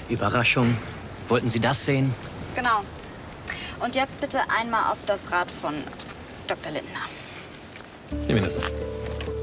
Überraschung. Wollten Sie das sehen? Genau. Und jetzt bitte einmal auf das Rad von Dr. Lindner. Nehmen wir das an.